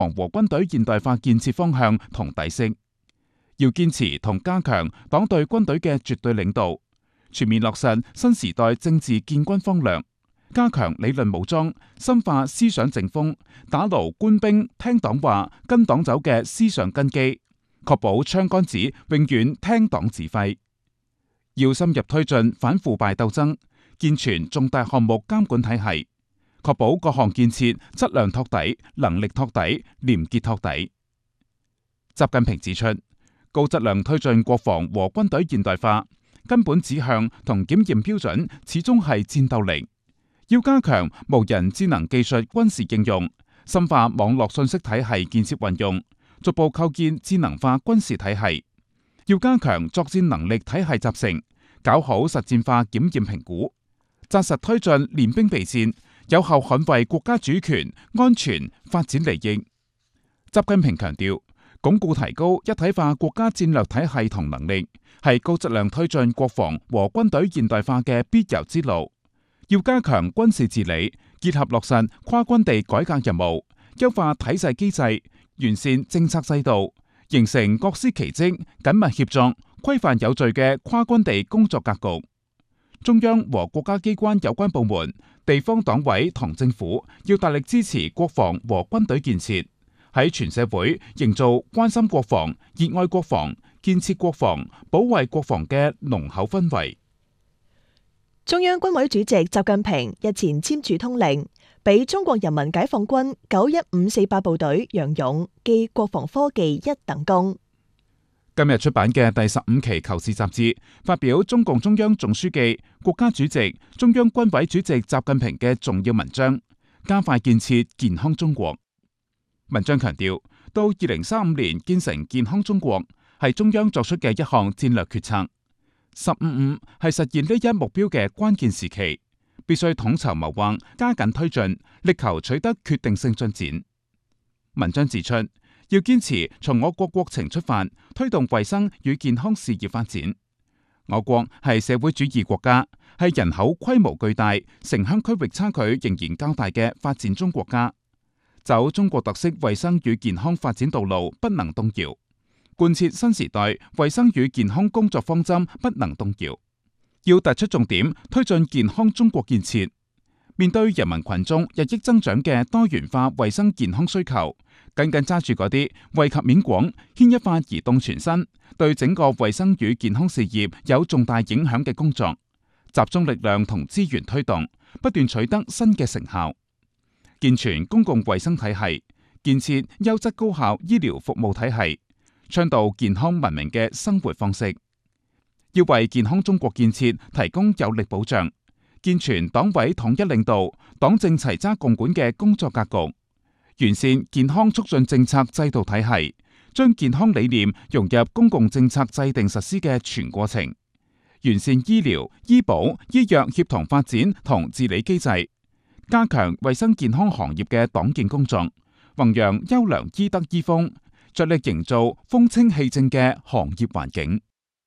防和軍隊現代化建設方向同底色，要堅持同加強黨對軍隊嘅絕對領導，全面落實新時代政治建軍方略，加強理論武裝，深化思想整風，打牢官兵聽黨話、跟黨走嘅思想根基，確保槍桿子永遠聽黨指揮。要深入推進反腐敗鬥爭，健全重大項目監管體系，確保各項建設質量托底、能力托底、廉潔托底。習近平指出，高質量推進國防和軍隊現代化，根本指向同檢驗標準始終係戰鬥力。要加強無人智能技術軍事應用，深化網絡信息體系建設運用，逐步構建智能化軍事體系。要加強作戰能力體系集成，搞好實戰化檢驗評估，紮實推進練兵備戰，有效捍衛國家主權、安全、發展利益。習近平強調，鞏固提高一體化國家戰略體系同能力，係高質量推進國防和軍隊現代化嘅必由之路。要加強軍事治理，結合落實跨軍地改革任務，優化體制機制，完善政策制度，形成各司其職、緊密協作、規範有序嘅跨軍地工作格局。中央和國家機關有關部門、地方黨委同政府要大力支持國防和軍隊建設，喺全社會營造關心國防、熱愛國防、建設國防、保衛國防嘅濃厚氛圍。 中央軍委主席習近平日前簽署通令，俾中國人民解放軍91548部隊楊勇記國防科技一等功。 今日出版嘅第15期《求是》雜誌發表中共中央總書記、國家主席、中央軍委主席習近平嘅重要文章，加快建設健康中國。文章強調，到2035年建成健康中國係中央作出嘅一項戰略決策。15.5係實現呢一目標嘅關鍵時期，必須統籌謀劃，加緊推進，力求取得決定性進展。文章指出，要堅持從我國國情出發，推動衛生與健康事業發展。我國係社會主義國家，係人口規模巨大、城鄉區域差距仍然較大嘅發展中國家，走中國特色衛生與健康發展道路不能動搖。貫徹新時代衛生與健康工作方針不能動搖，要突出重點推進健康中國建設。面對人民群眾日益增長嘅多元化衛生健康需求，緊緊揸住嗰啲惠及面廣、牽一髮而動全身，對整個衛生與健康事業有重大影響嘅工作，集中力量同資源推動，不斷取得新嘅成效。健全公共衛生體系，建設優質高效醫療服務體系，倡導健康文明嘅生活方式，要為健康中國建設提供有力保障，健全黨委統一領導、黨政齊揸共管嘅工作格局，完善健康促進政策制度體系，將健康理念融入公共政策制定實施嘅全過程，完善醫療、醫保、醫藥協同發展同治理機制，加強衛生健康行業嘅黨建工作，弘揚優良醫德醫風，着力營造風清氣正嘅行業環境，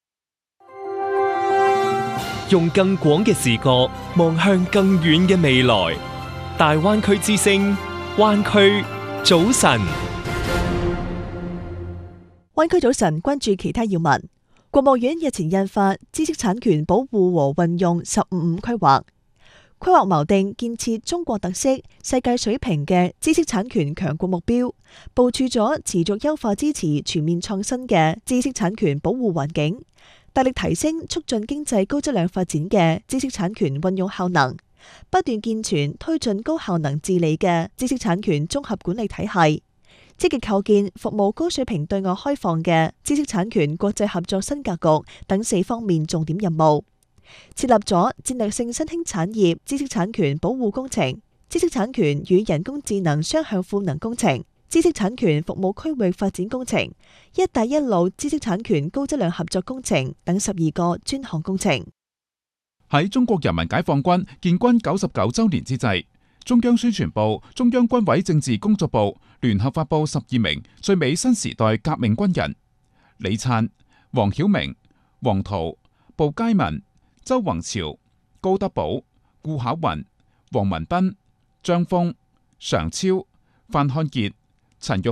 用更廣嘅視角望向更遠嘅未來。大灣區之聲，灣區早晨。 灣區早晨，關注其他要聞。國務院日前印發《知識產權保護和運用15.5規劃》，規劃錨定建設中國特色、世界水平嘅知識產權強國目標，部署咗持續優化支持全面創新嘅知識產權保護環境，大力提升促進經濟高質量發展嘅知識產權運用效能，不斷健全推進高效能治理嘅知識產權綜合管理體系，積極構建服務高水平對外開放嘅知識產權國際合作新格局等4方面重點任務，設立咗戰略性新興產業知識產權保護工程、知識產權與人工智能雙向賦能工程、知識產權服務區域發展工程、一帶一路知識產權高質量合作工程等12個專項工程。 喺中國人民解放軍建軍99週年之際，中央宣傳部、中央軍委政治工作部聯合發布12名最美新時代革命軍人：李燦、黃曉明、黃濤、步佳民、周宏朝、高德寶、顧巧雲、黃文斌、張峰、常超、范漢傑、陳玉